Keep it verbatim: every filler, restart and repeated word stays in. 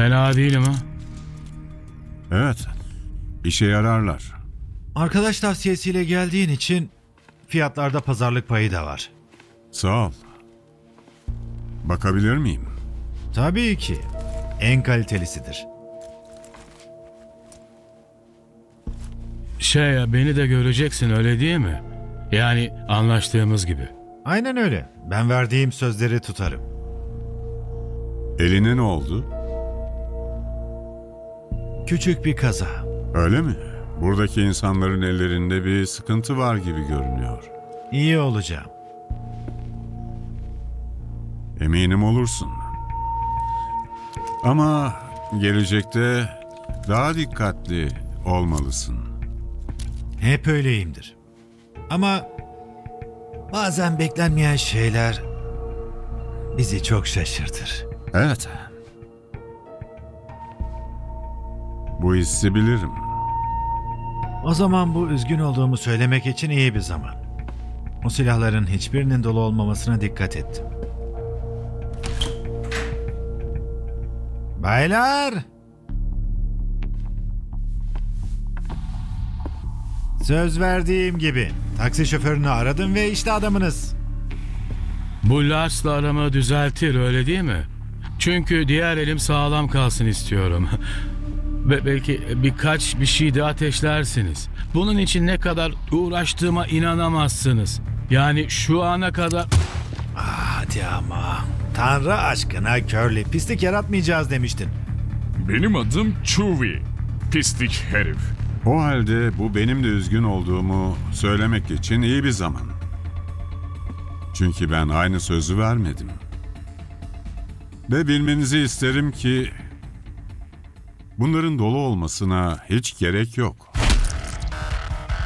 Fena değilim ha. Evet, işe yararlar. Arkadaş tavsiyesiyle geldiğin için fiyatlarda pazarlık payı da var. Sağ ol. Bakabilir miyim? Tabii ki. En kalitelisidir. Şey ya, beni de göreceksin öyle değil mi? Yani anlaştığımız gibi. Aynen öyle. Ben verdiğim sözleri tutarım. Eline ne oldu? Küçük bir kaza. Öyle mi? Buradaki insanların ellerinde bir sıkıntı var gibi görünüyor. İyi olacağım. Eminim olursun. Ama gelecekte daha dikkatli olmalısın. Hep öyleyimdir. Ama bazen beklenmeyen şeyler bizi çok şaşırtır. Evet. Bu hissi bilirim. O zaman bu üzgün olduğumu söylemek için iyi bir zaman. O silahların hiçbirinin dolu olmamasına dikkat ettim. Baylar! Söz verdiğim gibi taksi şoförünü aradım ve işte adamınız. Bu Lars'la aramı düzeltir öyle değil mi? Çünkü diğer elim sağlam kalsın istiyorum. Ve belki birkaç bir şey de ateşlersiniz. Bunun için ne kadar uğraştığıma inanamazsınız. Yani şu ana kadar... Hadi ama. Tanrı aşkına Curly, pislik yaratmayacağız demiştin. Benim adım Chewie. Pislik herif. O halde bu benim de üzgün olduğumu söylemek için iyi bir zaman. Çünkü ben aynı sözü vermedim. Ve bilmenizi isterim ki bunların dolu olmasına hiç gerek yok.